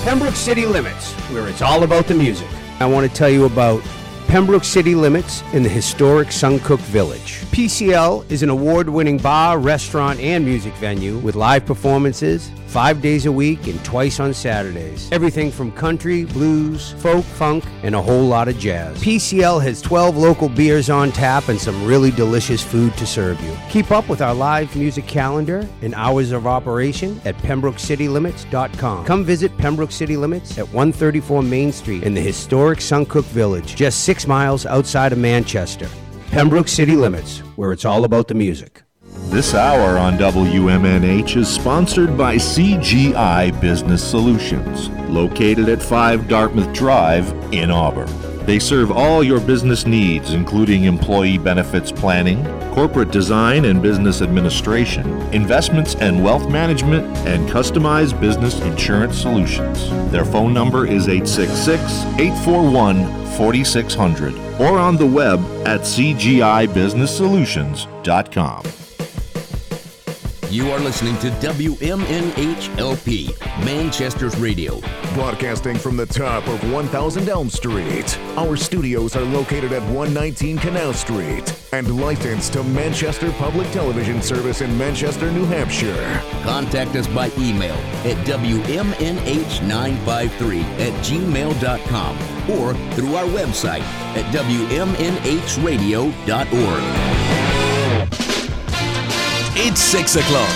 Pembroke City Limits, where it's all about the music. I want to tell you about Pembroke City Limits in the historic Suncook Village. PCL is an award-winning bar, restaurant, and music venue with live performances 5 days a week and twice on Saturdays. Everything from country, blues, folk, funk, and a whole lot of jazz. PCL has 12 local beers on tap and some really delicious food to serve you. Keep up with our live music calendar and hours of operation at PembrokeCityLimits.com. Come visit Pembroke City Limits at 134 Main Street in the historic Suncook Village, just 6 miles outside of Manchester. Pembroke City Limits, where it's all about the music. This hour on WMNH is sponsored by CGI Business Solutions, located at 5 Dartmouth Drive in Auburn. They serve all your business needs, including employee benefits planning, corporate design and business administration, investments and wealth management, and customized business insurance solutions. Their phone number is 866-841-4600 or on the web at cgibusinesssolutions.com. You are listening to WMNH-LP, Manchester's radio. Broadcasting from the top of 1000 Elm Street. Our studios are located at 119 Canal Street and licensed to Manchester Public Television Service in Manchester, New Hampshire. Contact us by email at WMNH953@gmail.com or through our website at WMNHradio.org. It's 6 o'clock.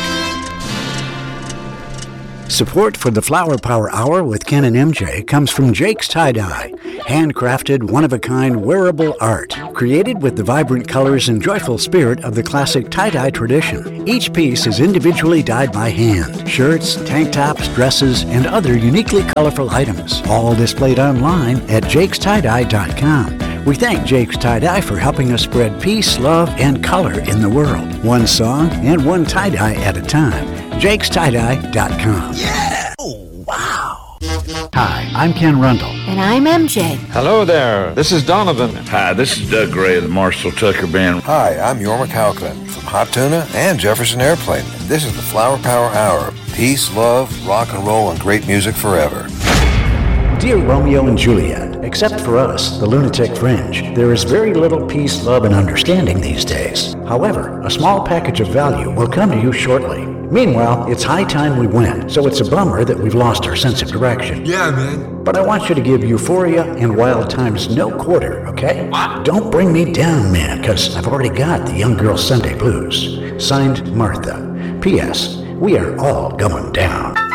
Support for the Flower Power Hour with Ken and MJ comes from Jake's Tie-Dye, handcrafted, one-of-a-kind wearable art, created with the vibrant colors and joyful spirit of the classic tie-dye tradition. Each piece is individually dyed by hand. Shirts, tank tops, dresses, and other uniquely colorful items, all displayed online at jakestie-dye.com. We thank Jake's Tie-Dye for helping us spread peace, love, and color in the world. One song and one tie-dye at a time. jakestie-dye.com. Yeah! Oh, wow! Hi, I'm Ken Rundle. And I'm MJ. Hello there, this is Donovan. Hi, this is Doug Gray of the Marshall Tucker Band. Hi, I'm Yorma Kaufman from Hot Tuna and Jefferson Airplane. And this is the Flower Power Hour. Peace, love, rock and roll, and great music forever. Dear Romeo and Juliet, except for us, the Lunatic Fringe, there is very little peace, love, and understanding these days. However, a small package of value will come to you shortly. Meanwhile, it's high time we went, so it's a bummer that we've lost our sense of direction. Yeah, man. But I want you to give Euphoria and Wild Times no quarter, okay? What? Don't bring me down, man, because I've already got the Young Girl Sunday Blues. Signed, Martha. P.S. We are all going down.